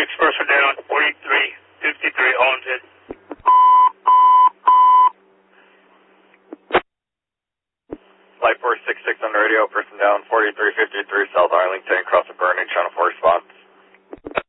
person down on 4353 owns it. Flight 466 on radio, person down 4353 South Arlington, across the Burn and Channel